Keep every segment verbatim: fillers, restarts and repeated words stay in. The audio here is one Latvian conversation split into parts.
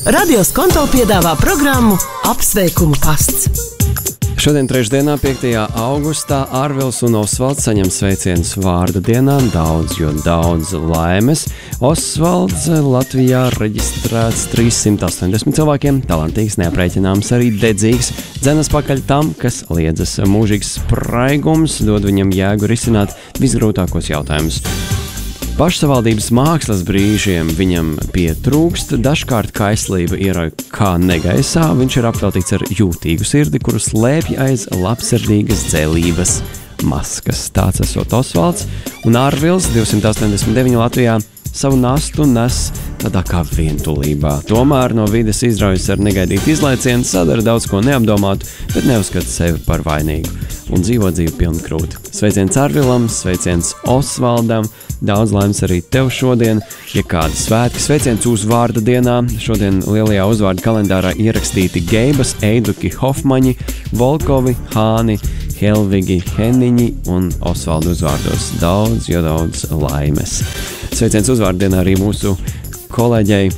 Radio Skonto piedāvā programmu Apsveikumu pasts. Šodien trešdienā, piektajā augustā, Ārvils un Osvalds saņem sveicienus vārda dienā, daudz, jo daudz laimes. Osvalds Latvijā reģistrēts trīssimt astoņdesmit cilvēkiem, talantīgs, neaprēķināms, arī dedzīgs, dzenas pakaļ tam, kas liedzas. Mūžīgs spraigums dod viņam jēgu risināt visgrūtākos jautājumus. Pašsavaldības mākslas brīžiem viņam pietrūkst, dažkārt kaislība ierauj kā negaisā, viņš ir apveltīts ar jūtīgu sirdi, kuru slēpj aiz labsirdīgas dzēlības maskas. Tāds esot Osvalds, un Ārvils divsimt astoņdesmit deviņi Latvijā savu nastu nes tādā kā vientulībā. Tomēr no vides izraujas ar negaidītu izlaicienu, sadara daudz ko neapdomātu, bet neuzskata sevi par vainīgu un dzīvo dzīvi pilnu krūti. Sveiciens Ārvilam, sveiciens Osvaldam, daudz laimes arī tev šodien, ja kādi svētki, sveiciens uzvārda dienā. Šodien lielajā uzvārda kalendārā ierakstīti Geibas, Eiduki, Hofmaņi, Volkovi, Hāni, Helvigi, Heniņi un Osvaldu uzvārdos. Daudz, jo daudz laimes. Sveiciens uzvārda dienā arī mūsu kolēģei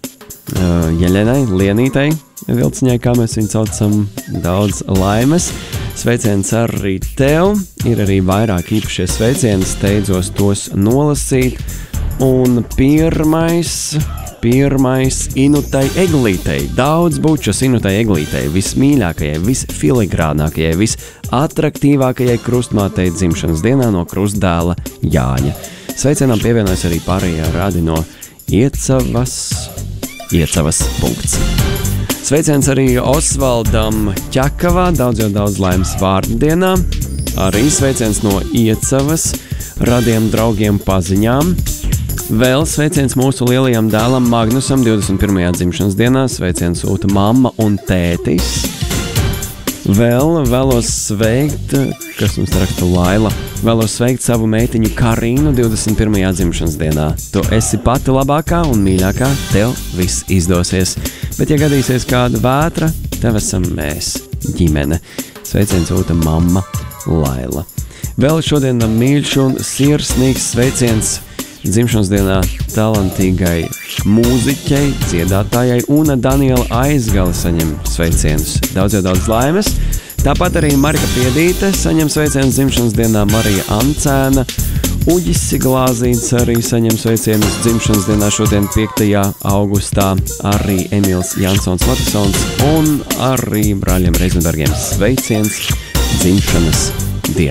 uh, Jeļenai, Lienītei, Vilciņai, kā mēs viņu saucam, daudz laimes. Sveiciens arī tev, ir arī vairāk īpašie sveicieni, steidzos tos nolasīt. Un pirmais, pirmais Inutai Eglītei, daudz bučas Inutai Eglītei, vismīļākajai, visfiligrānākajai, visatraktīvākajai krustmātei dzimšanas dienā no krustdēla Jāņa. Sveicienām pievienojas arī pārējā radi no Iecavas, Iecavas punkts. Sveiciens arī Osvaldam Ķekavā, daudz jau daudz laimes vārdu dienā. Arī sveiciens no Iecavas radiem draugiem paziņām. Vēl sveiciens mūsu lielajam dēlam Magnusam divdesmit pirmajā dzimšanas dienā. Sveiciens sūta mamma un tētis. Vēl vēlos sveikt, kas mums raksta Laila, vēlos sveikt savu meitiņu Karīnu divdesmit pirmajā dzimšanas dienā. Tu esi pati labākā un mīļākā, tev viss izdosies. Bet, ja gadīsies kāda vētra, tev esam mēs, ģimene. Sveiciens sūta mamma Laila. Vēl šodien mīļš un sirsnīgs sveiciens dzimšanas dienā talantīgai mūziķei, dziedātājai Una Daniela Aizgale saņem sveicienus. Daudz jau daudz laimes. Tāpat arī Marika Piedīte saņem sveicienus dzimšanas dienā, Marija Ancēna. Uģis Siglāzīts arī saņem sveicienus dzimšanas dienā šodien piektajā augustā. Arī Emils Jansons Matisons un arī brāļiem Reizenbergiem sveiciens dzimšanas dienā.